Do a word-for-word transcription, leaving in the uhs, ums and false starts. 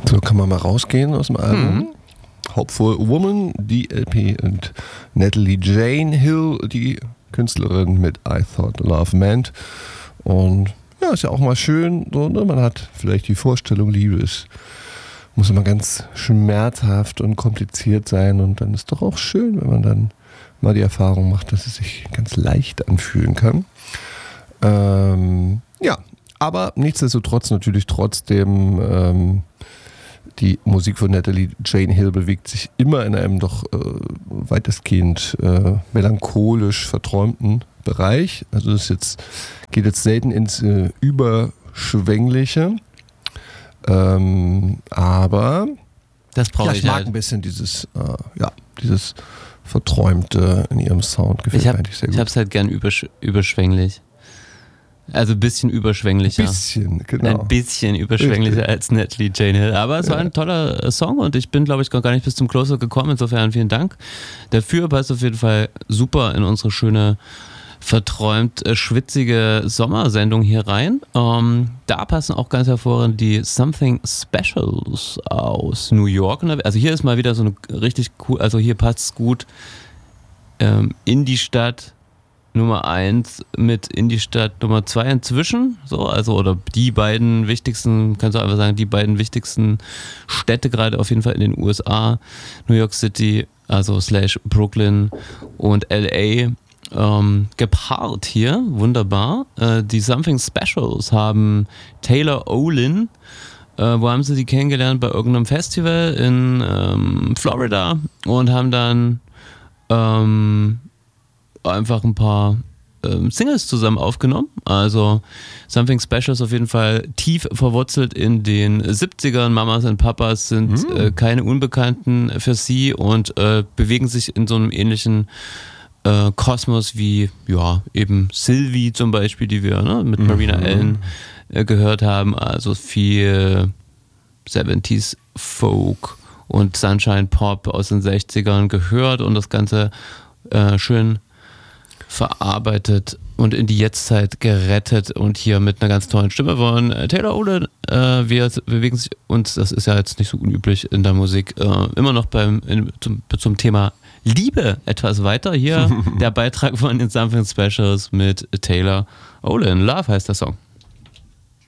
So kann man mal rausgehen aus dem Album. Mhm. Hopeful Woman, die L P, und Natalie Jane Hill, die Künstlerin mit I Thought Love Meant. Und ja, ist ja auch mal schön, so, ne? Man hat vielleicht die Vorstellung, Liebe ist, muss immer ganz schmerzhaft und kompliziert sein, und dann ist doch auch schön, wenn man dann mal die Erfahrung macht, dass es sich ganz leicht anfühlen kann. Ähm, ja, aber nichtsdestotrotz natürlich trotzdem ähm, die Musik von Natalie Jane Hill bewegt sich immer in einem doch äh, weitestgehend äh, melancholisch verträumten Bereich. Also es jetzt, geht jetzt selten ins äh, Überschwängliche. Ähm, aber das brauche ja, ich ich mag halt. ein bisschen dieses, äh, ja, dieses Verträumte in ihrem Sound. Gefällt ich hab, mir eigentlich sehr gut. Ich hab's halt gern übersch- überschwänglich. Also ein bisschen überschwänglicher. Ein bisschen, genau. Ein bisschen überschwänglicher Richtig. als Natalie Jane Hill. Aber es ja. war ein toller Song, und ich bin, glaube ich, gar nicht bis zum Closer gekommen. Insofern vielen Dank dafür. Passt auf jeden Fall super in unsere schöne, verträumt äh, schwitzige Sommersendung hier rein. Ähm, da passen auch ganz hervorragend die Something Specials aus New York. Also hier ist mal wieder so eine richtig cool, also hier passt es gut ähm, in die Stadt Nummer eins mit in die Stadt Nummer zwei inzwischen, so, also, oder die beiden wichtigsten, kannst du einfach sagen, die beiden wichtigsten Städte gerade auf jeden Fall in den U S A, New York City, also slash Brooklyn und L A, ähm, gepaart hier, wunderbar. Äh, die Something Specials haben Taylor Olin, äh, wo haben sie die kennengelernt? Bei irgendeinem Festival in ähm, Florida, und haben dann ähm, einfach ein paar ähm, Singles zusammen aufgenommen. Also Something Special ist auf jeden Fall tief verwurzelt in den siebzigern. Mamas und Papas sind mhm. äh, keine Unbekannten für sie, und äh, bewegen sich in so einem ähnlichen äh, Kosmos wie, ja, eben Sylvie zum Beispiel, die wir ne, mit Marina mhm. Allen äh, gehört haben. Also viel siebziger Folk und Sunshine Pop aus den sechzigern gehört, und das Ganze äh, schön verarbeitet und in die Jetztzeit gerettet, und hier mit einer ganz tollen Stimme von Taylor Olin. Äh, wir bewegen sich uns, das ist ja jetzt nicht so unüblich in der Musik, äh, immer noch beim in, zum, zum Thema Liebe etwas weiter. Hier der Beitrag von den Something Specials mit Taylor Olin. Love heißt der Song.